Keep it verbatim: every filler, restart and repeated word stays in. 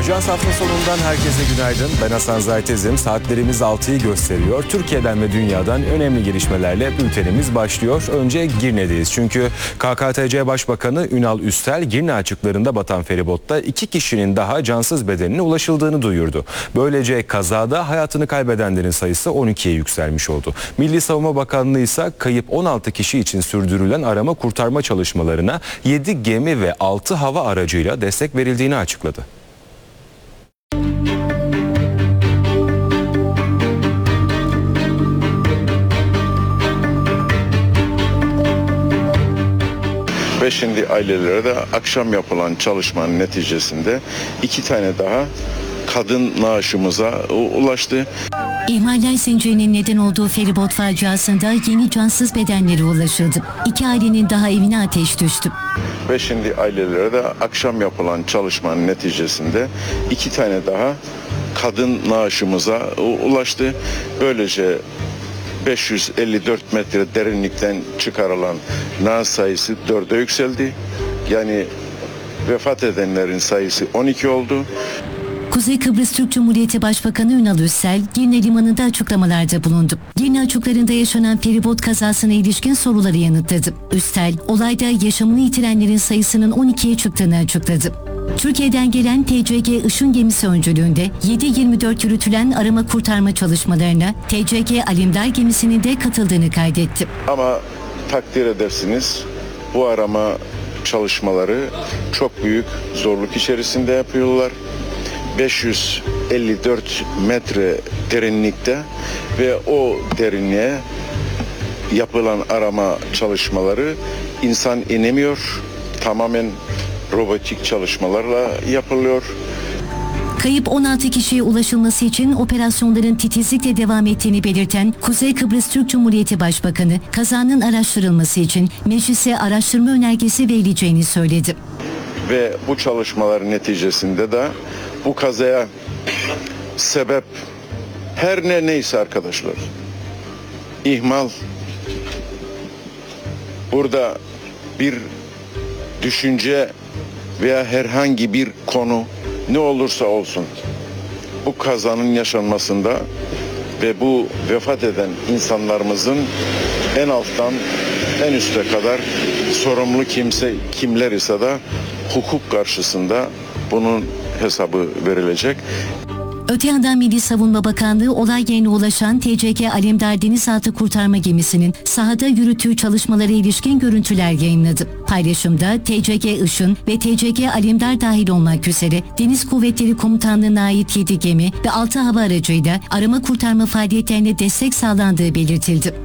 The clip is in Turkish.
Ajans hafta sonundan herkese günaydın. Ben Hasan Zaytezim. Saatlerimiz altıyı gösteriyor. Türkiye'den ve dünyadan önemli gelişmelerle bültenimiz başlıyor. Önce Girne'deyiz. Çünkü K K T C Başbakanı Ünal Üstel, Girne açıklarında batan feribotta iki kişinin daha cansız bedenine ulaşıldığını duyurdu. Böylece kazada hayatını kaybedenlerin sayısı on ikiye yükselmiş oldu. Milli Savunma Bakanlığı ise kayıp on altı kişi için sürdürülen arama kurtarma çalışmalarına yedi gemi ve altı hava aracıyla destek verildiğini açıkladı. Ve şimdi ailelere de akşam yapılan çalışmanın neticesinde iki tane daha kadın naaşımıza ulaştı. İhmaller zincirinin neden olduğu feribot faciasında yeni cansız bedenlere ulaşıldı. İki ailenin daha evine ateş düştü. Ve şimdi ailelere de akşam yapılan çalışmanın neticesinde iki tane daha kadın naaşımıza ulaştı. Böylece beş yüz elli dört metre derinlikten çıkarılan naaş sayısı dörde yükseldi. Yani vefat edenlerin sayısı on iki oldu. Kuzey Kıbrıs Türk Cumhuriyeti Başbakanı Ünal Üstel, Girne Limanı'nda açıklamalarda bulundu. Girne açıklarında yaşanan feribot kazasına ilişkin soruları yanıtladı. Üstel, olayda yaşamını yitirenlerin sayısının on ikiye çıktığını açıkladı. Türkiye'den gelen T C G Işın gemisi öncülüğünde yedi yirmi dört yürütülen arama kurtarma çalışmalarına T C G Alemdar gemisinin de katıldığını kaydetti. Ama takdir edersiniz, bu arama çalışmaları çok büyük zorluk içerisinde yapıyorlar. beş yüz elli dört metre derinlikte ve o derinliğe yapılan arama çalışmaları insan inemiyor. Tamamen robotik çalışmalarla yapılıyor. Kayıp on altı kişiye ulaşılması için operasyonların titizlikle devam ettiğini belirten Kuzey Kıbrıs Türk Cumhuriyeti Başbakanı, kazanın araştırılması için meclise araştırma önergesi verileceğini söyledi. Ve bu çalışmaların neticesinde de bu kazaya sebep her ne neyse arkadaşlar, ihmal, burada bir düşünce veya herhangi bir konu ne olursa olsun bu kazanın yaşanmasında ve bu vefat eden insanlarımızın en alttan en üste kadar sorumlu kimse kimler ise de hukuk karşısında bunun hesabı verilecek. Öte yandan Milli Savunma Bakanlığı olay yerine ulaşan T C G Alemdar Denizaltı Kurtarma Gemisi'nin sahada yürüttüğü çalışmalara ilişkin görüntüler yayınladı. Paylaşımda T C G Işın ve T C G Alemdar dahil olmak üzere Deniz Kuvvetleri Komutanlığı'na ait yedi gemi ve altı hava aracıyla arama kurtarma faaliyetlerine destek sağlandığı belirtildi.